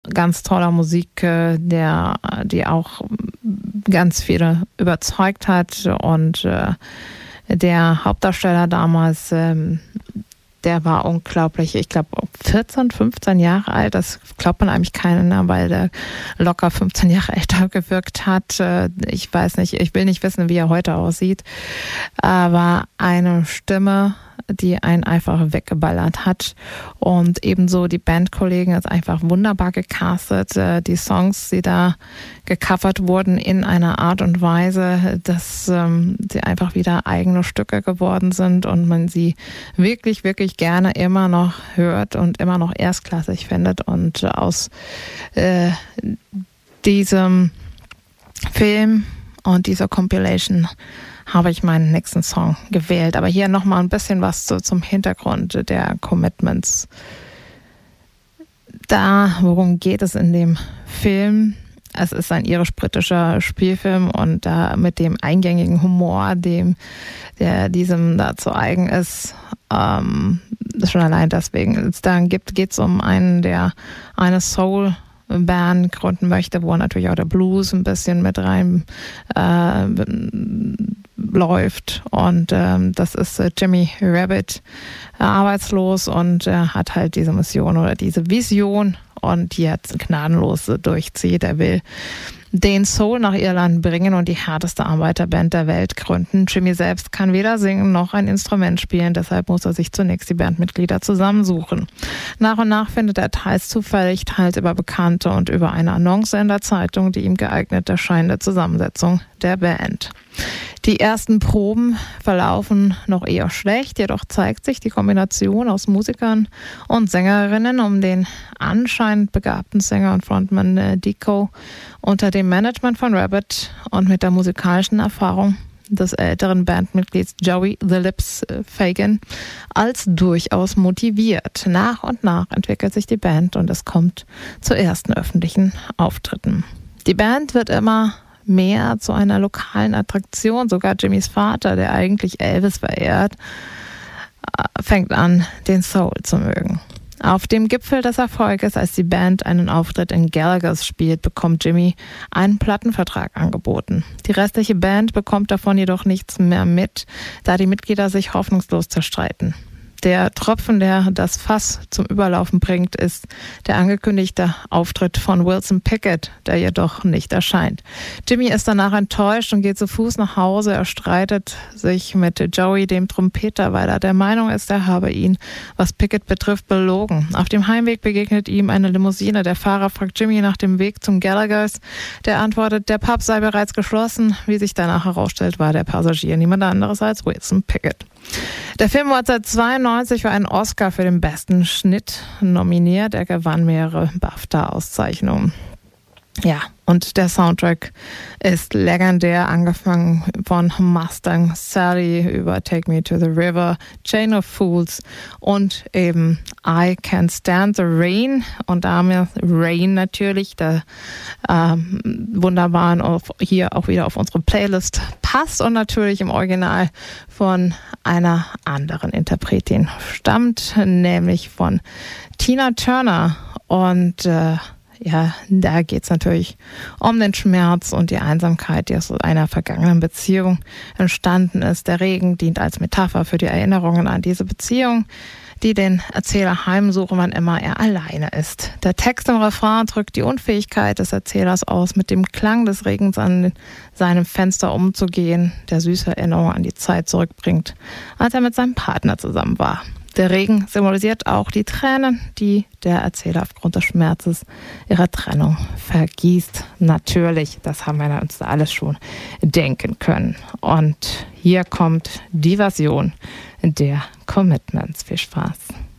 ganz toller Musik, die auch ganz viele überzeugt hat. Und der Hauptdarsteller damals, der war unglaublich, ich glaube 14, 15 Jahre alt, das glaubt man eigentlich keiner, weil der locker 15 Jahre älter gewirkt hat. Ich weiß nicht, ich will nicht wissen, wie er heute aussieht, aber eine Stimme, die einen einfach weggeballert hat. Und ebenso die Bandkollegen ist einfach wunderbar gecastet. Die Songs, die da gecovert wurden in einer Art und Weise, dass sie einfach wieder eigene Stücke geworden sind und man sie wirklich, wirklich gerne immer noch hört und immer noch erstklassig findet. Und aus diesem Film und dieser Compilation habe ich meinen nächsten Song gewählt. Aber hier nochmal ein bisschen was zum Hintergrund der Commitments. Worum geht es in dem Film? Es ist ein irisch-britischer Spielfilm und mit dem eingängigen Humor, der diesem da zu eigen ist, schon allein deswegen. Dann geht es um einen, der eine Soul-Band gründen möchte, wo natürlich auch der Blues ein bisschen mit rein läuft. Und das ist Jimmy Rabbit, arbeitslos, und hat halt diese Mission oder diese Vision und die jetzt gnadenlos durchzieht. Er will den Soul nach Irland bringen und die härteste Arbeiterband der Welt gründen. Jimmy selbst kann weder singen noch ein Instrument spielen, deshalb muss er sich zunächst die Bandmitglieder zusammensuchen. Nach und nach findet er teils zufällig, teils über Bekannte und über eine Annonce in der Zeitung die ihm geeignete erscheinende Zusammensetzung der Band. Die ersten Proben verlaufen noch eher schlecht, jedoch zeigt sich die Kombination aus Musikern und Sängerinnen um den anscheinend begabten Sänger und Frontmann Deco unter dem Management von Rabbit und mit der musikalischen Erfahrung des älteren Bandmitglieds Joey The Lips Fagan als durchaus motiviert. Nach und nach entwickelt sich die Band und es kommt zu ersten öffentlichen Auftritten. Die Band wird immer mehr zu einer lokalen Attraktion. Sogar Jimmys Vater, der eigentlich Elvis verehrt, fängt an, den Soul zu mögen. Auf dem Gipfel des Erfolges, als die Band einen Auftritt in Gallagher's spielt, bekommt Jimmy einen Plattenvertrag angeboten. Die restliche Band bekommt davon jedoch nichts mehr mit, da die Mitglieder sich hoffnungslos zerstreiten. Der Tropfen, der das Fass zum Überlaufen bringt, ist der angekündigte Auftritt von Wilson Pickett, der jedoch nicht erscheint. Jimmy ist danach enttäuscht und geht zu Fuß nach Hause. Er streitet sich mit Joey, dem Trompeter, weil er der Meinung ist, er habe ihn, was Pickett betrifft, belogen. Auf dem Heimweg begegnet ihm eine Limousine. Der Fahrer fragt Jimmy nach dem Weg zum Gallagher's. Der antwortet, der Pub sei bereits geschlossen. Wie sich danach herausstellt, war der Passagier niemand anderes als Wilson Pickett. Der Film wurde 1992 für einen Oscar für den besten Schnitt nominiert. Er gewann mehrere BAFTA-Auszeichnungen. Ja, und der Soundtrack ist legendär, angefangen von Mustang Sally über Take Me to the River, Chain of Fools und eben I Can't Stand the Rain. Und damit Rain natürlich, der wunderbar hier auch wieder auf unsere Playlist passt und natürlich im Original von einer anderen Interpretin stammt, nämlich von Tina Turner. Und ja, da geht es natürlich um den Schmerz und die Einsamkeit, die aus einer vergangenen Beziehung entstanden ist. Der Regen dient als Metapher für die Erinnerungen an diese Beziehung, die den Erzähler heimsuchen, wann immer er alleine ist. Der Text im Refrain drückt die Unfähigkeit des Erzählers aus, mit dem Klang des Regens an seinem Fenster umzugehen, der süße Erinnerungen an die Zeit zurückbringt, als er mit seinem Partner zusammen war. Der Regen symbolisiert auch die Tränen, die der Erzähler aufgrund des Schmerzes ihrer Trennung vergießt. Natürlich, das haben wir uns da alles schon denken können. Und hier kommt die Version der Commitments. Viel Spaß.